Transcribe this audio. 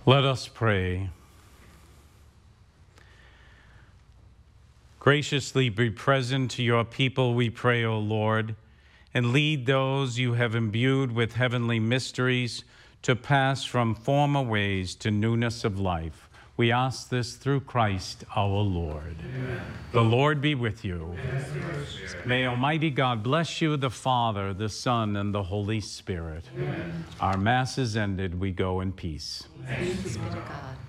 Let us pray. Graciously be present to your people, we pray, O Lord, and lead those you have imbued with heavenly mysteries to pass from former ways to newness of life. We ask this through Christ our Lord. Amen. The Lord be with you. May Almighty God bless you, the Father, the Son, and the Holy Spirit. Amen. Our Mass is ended. We go in peace. Thanks be to God.